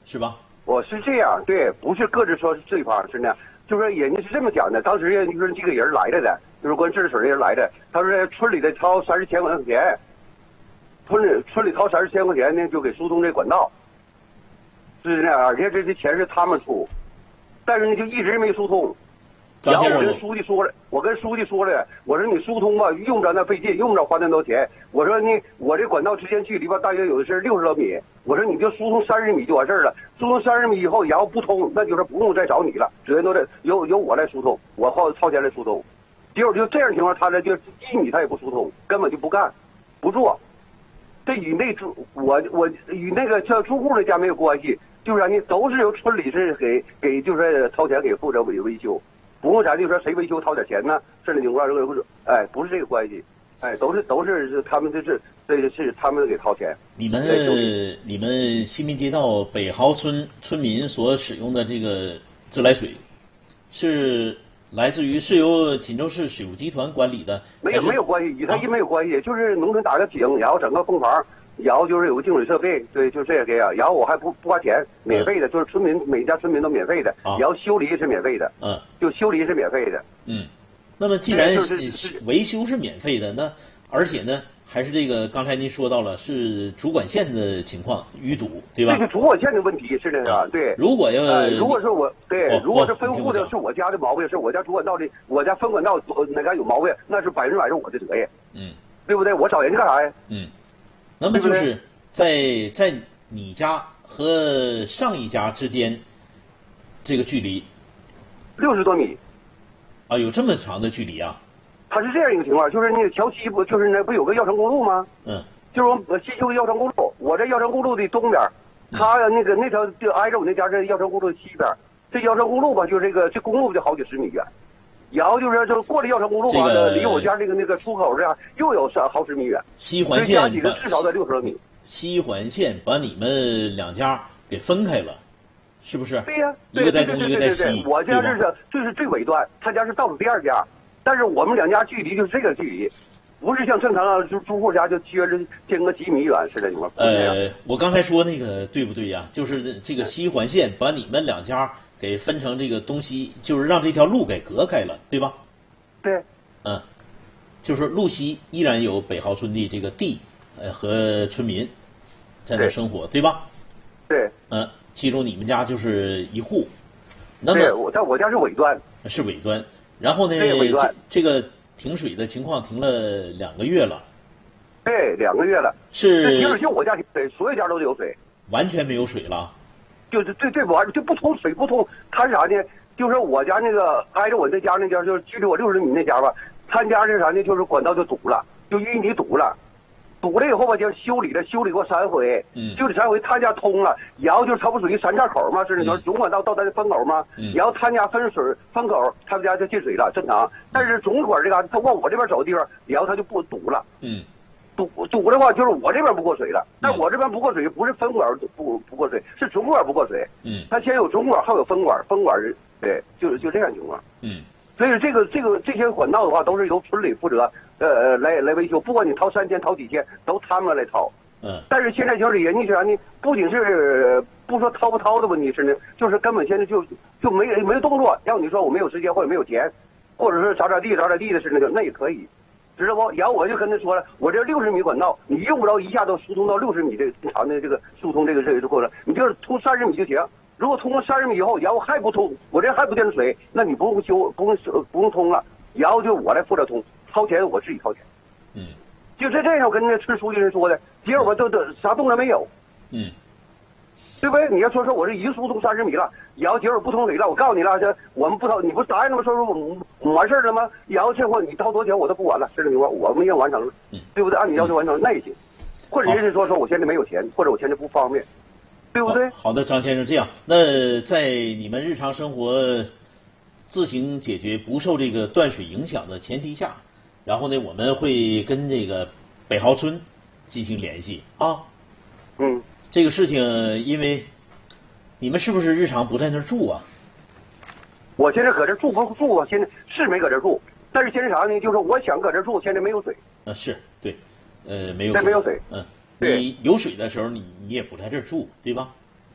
是吧？ 我是这样，对，不是各自说是对方，是那样，就是人家是这么讲的。当时就是这个人来了的，就是管治水的人来的，他说村里的掏30千块钱，村里掏30千块钱呢，就给疏通这管道，是那样，而且这钱是他们出，但是呢就一直没疏通。然后我跟书记说了，我说你疏通吧，用不着那费劲，用不着花那么多钱。我说我这管道之间距离吧，大约有的是60多米。我说你就疏通30米就完事儿了。疏通30米以后，然后不通，那就是不用再找你了，只能都得由我来疏通，我掏钱来疏通。结果就这样情况，他呢就1米他也不疏通，根本就不干，不做。这与我与那个叫住户的家没有关系，就是呢都是由村里是给就是掏钱给负责维修。不用咱就说谁维修掏点钱呢？这种情况不是这个关系，都是他们是他们给掏钱。 你们新民街道北豪村村民所使用的这个自来水，是来自于是由锦州市水务集团管理的？ 没有关系，与他没有关系，就是农村打个井，然后整个泵房。然后就是有个净水设备，对，就这个样。然后我还不花钱，免费的，就是每家村民都免费的。然后修理也是免费的。就修理是免费的。 那么既然维修是免费的，那而且呢，还是这个刚才您说到了是主管线的情况淤堵，对吧？ 这是主管线的问题，是那个对。 如果是如果是分户的是我家的毛病，是我家主管道的，我家分管道哪家有毛病，那是100%是我的责任。对不对？我找人家干啥呀？ 那么就是在你家和上一家之间，这个距离 60多米啊，有这么长的距离啊？ 它是这样一个情况，就是那个桥西就是不有个药城公路吗？就是我新修的药城公路，我在药城公路的东边，他那条就挨着我那家是药城公路的西边，这药城公路吧，就是这公路就好几十米远。然后就是过了药城公路吧，离我家那个出口这样又有好10米远。 西环线至少在60多米。 西环线把你们两家给分开了，是不是？ 对呀， 一个在东，一个在西。 我家这是最尾端，他家是倒数第2家，但是我们两家距离就是这个距离，不是像正常住户家就间隔几米远似的。 我刚才说那个对不对呀？就是这个西环线把你们两家给分成这个东西，就是让这条路给隔开了，对吧？ 对。 就是路西依然有北豪村的这个地，和村民在那生活，对吧？ 对。 其中你们家就是一户。那么我家是尾端。 是尾端。然后呢，这个停水的情况停了2个月了。 对，2个月了。 是。 就我家停水，所有家都有水。 完全没有水了。 就是对完就不通水不通，他是啥呢？就是我家那个挨着我那家就是距离我60米那家吧，他家是啥呢？就是管道就堵了，就淤泥堵了以后吧就修理过3回，修理3回他家通了，然后就是它不属于3岔口嘛，是那种总管道到咱分口嘛，然后他家分口，他们家就进水了，正常。但是总管这嘎他往我这边走的地方，然后他就不堵了。堵的话就是我这边不过水了，但我这边不过水不是分管不过水，是总管不过水。他先有总管，后有分管，对，就这样情况。所以这些管道的话，都是由村里负责，来维修，不管你掏3千掏几千，都他们来掏。但是现在就是人家啥呢？不仅是不说掏不掏的问题是呢，就是根本现在就没动作。要你说我没有时间或者没有钱，或者是找点地的是那也可以。知道不？然后我就跟他说了，我这60米管道，你用不着一下都疏通到60米这个长的这个疏通这个过程，你就是通30米就行。如果通过30米以后，然后还不通，我这还不进水，那你不用修，不用通了，然后就我来负责通，掏钱我自己掏钱。就是这样，我跟那村书记人说的，结果都啥动静没有。对不对？你要说我这已经疏通30米了，然后结果不通水了，我告诉你了，这我们不掏，你不答应了吗？说我完事儿了吗？然后这货你掏多少钱我都不管了，这个情况我们要完成了，对不对？按你要求完成那也行，或者是说我现在没有钱，或者我现在不方便，对不对？ 好的，张先生，这样，那在你们日常生活自行解决不受这个断水影响的前提下，然后呢，我们会跟这个北豪村进行联系啊。这个事情，因为你们是不是日常不在那儿住啊？ 我现在搁这住不住啊？现在是没搁这住，但是现在啥呢？就是我想搁这住，现在没有水。 是对，没有水。 没有水。 你有水的时候，你也不在这儿住，对吧？